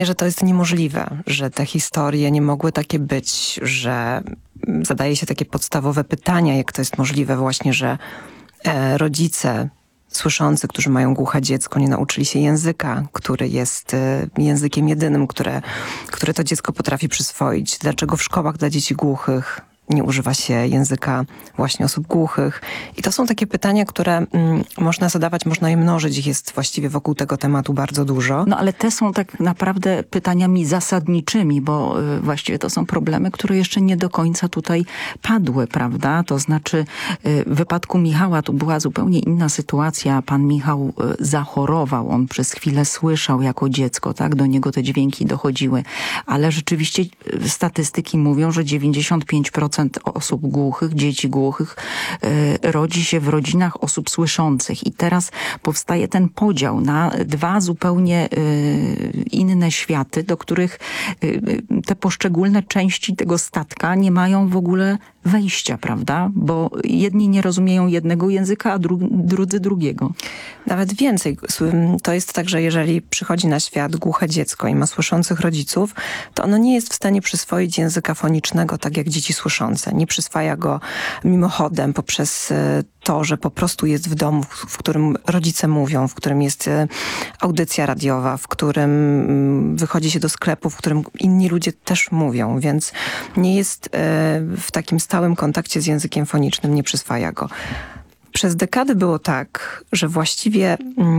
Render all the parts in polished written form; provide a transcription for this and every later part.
Że to jest niemożliwe, że te historie nie mogły takie być, że zadaje się takie podstawowe pytania, jak to jest możliwe właśnie, że rodzice słyszący, którzy mają głuche dziecko, nie nauczyli się języka, który jest językiem jedynym, które to dziecko potrafi przyswoić. Dlaczego w szkołach dla dzieci głuchych nie używa się języka właśnie osób głuchych? I to są takie pytania, które można zadawać, można je mnożyć. Ich jest właściwie wokół tego tematu bardzo dużo. No ale te są tak naprawdę pytaniami zasadniczymi, bo właściwie to są problemy, które jeszcze nie do końca tutaj padły, prawda? To znaczy w wypadku Michała tu była zupełnie inna sytuacja. Pan Michał zachorował. On przez chwilę słyszał jako dziecko, tak? Do niego te dźwięki dochodziły. Ale rzeczywiście statystyki mówią, że 95% osób głuchych, dzieci głuchych rodzi się w rodzinach osób słyszących. I teraz powstaje ten podział na dwa zupełnie inne światy, do których te poszczególne części tego statka nie mają w ogóle wejścia, prawda? Bo jedni nie rozumieją jednego języka, a drudzy drugiego. Nawet więcej. To jest tak, że jeżeli przychodzi na świat głuche dziecko i ma słyszących rodziców, to ono nie jest w stanie przyswoić języka fonicznego tak jak dzieci słyszące. Nie przyswaja go mimochodem poprzez to, że po prostu jest w domu, w którym rodzice mówią, w którym jest audycja radiowa, w którym wychodzi się do sklepu, w którym inni ludzie też mówią, więc nie jest w takim stałym kontakcie z językiem fonicznym, nie przyswaja go. Przez dekady było tak, że właściwie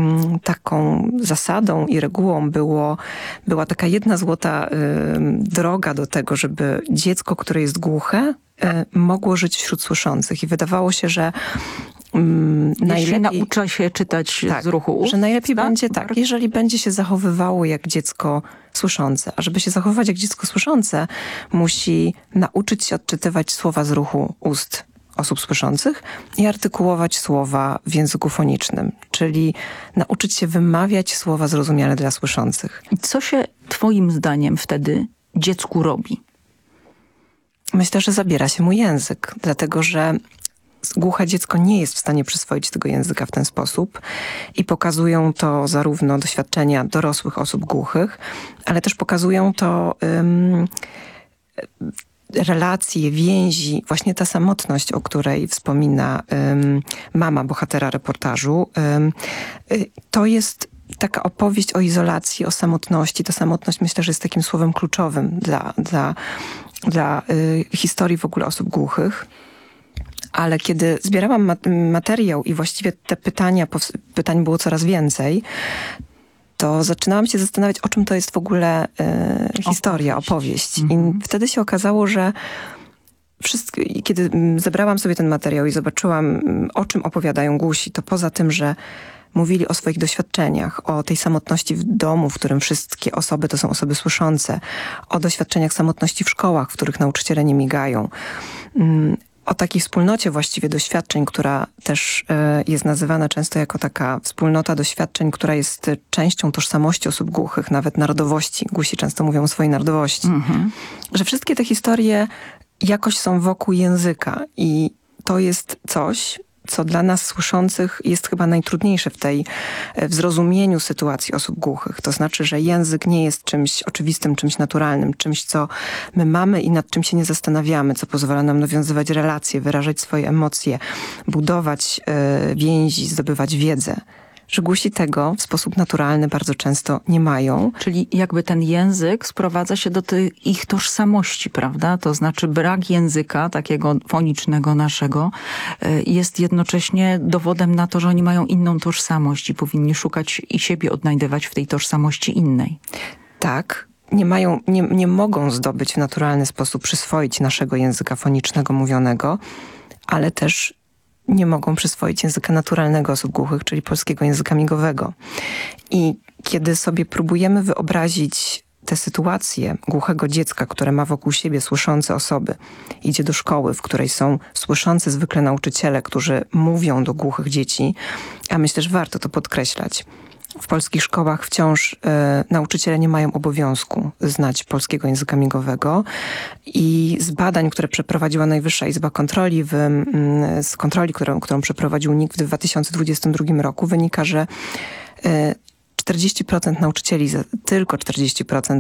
taką zasadą i regułą była taka jedna złota droga do tego, żeby dziecko, które jest głuche, mogło żyć wśród słyszących. I wydawało się, że najlepiej naucza się czytać z ruchu ust, że najlepiej tak? będzie tak, jeżeli będzie się zachowywało jak dziecko słyszące. A żeby się zachowywać jak dziecko słyszące, musi nauczyć się odczytywać słowa z ruchu ust osób słyszących i artykułować słowa w języku fonicznym, czyli nauczyć się wymawiać słowa zrozumiale dla słyszących. I co się twoim zdaniem wtedy dziecku robi? Myślę, że zabiera się mu język, dlatego że głuche dziecko nie jest w stanie przyswoić tego języka w ten sposób i pokazują to zarówno doświadczenia dorosłych osób głuchych, ale też pokazują to relacje, więzi, właśnie ta samotność, o której wspomina mama bohatera reportażu. To jest taka opowieść o izolacji, o samotności. Ta samotność, myślę, że jest takim słowem kluczowym dla historii w ogóle osób głuchych. Ale kiedy zbierałam materiał i właściwie te pytań było coraz więcej, to zaczynałam się zastanawiać, o czym to jest w ogóle historia, opowieść. I wtedy się okazało, że kiedy zebrałam sobie ten materiał i zobaczyłam, o czym opowiadają głusi, to poza tym, że mówili o swoich doświadczeniach, o tej samotności w domu, w którym wszystkie osoby to są osoby słyszące, o doświadczeniach samotności w szkołach, w których nauczyciele nie migają, o takiej wspólnocie właściwie doświadczeń, która też jest nazywana często jako taka wspólnota doświadczeń, która jest częścią tożsamości osób głuchych, nawet narodowości. Głusi często mówią o swojej narodowości. Że wszystkie te historie jakoś są wokół języka i to jest coś, co dla nas słyszących jest chyba najtrudniejsze w zrozumieniu sytuacji osób głuchych. To znaczy, że język nie jest czymś oczywistym, czymś naturalnym, czymś, co my mamy i nad czym się nie zastanawiamy, co pozwala nam nawiązywać relacje, wyrażać swoje emocje, budować więzi, zdobywać wiedzę. Że głusi tego w sposób naturalny bardzo często nie mają. Czyli jakby ten język sprowadza się do tej ich tożsamości, prawda? To znaczy brak języka takiego fonicznego naszego jest jednocześnie dowodem na to, że oni mają inną tożsamość i powinni szukać i siebie odnajdywać w tej tożsamości innej. Tak. Nie mogą zdobyć w naturalny sposób, przyswoić naszego języka fonicznego mówionego, ale też nie mogą przyswoić języka naturalnego osób głuchych, czyli polskiego języka migowego. I kiedy sobie próbujemy wyobrazić tę sytuację głuchego dziecka, które ma wokół siebie słyszące osoby, idzie do szkoły, w której są słyszący zwykle nauczyciele, którzy mówią do głuchych dzieci, a myślę, że warto to podkreślać. W polskich szkołach wciąż nauczyciele nie mają obowiązku znać polskiego języka migowego i z badań, które przeprowadziła Najwyższa Izba Kontroli, z kontroli, którą przeprowadził NIK w 2022 roku, wynika, że 40% nauczycieli, tylko 40%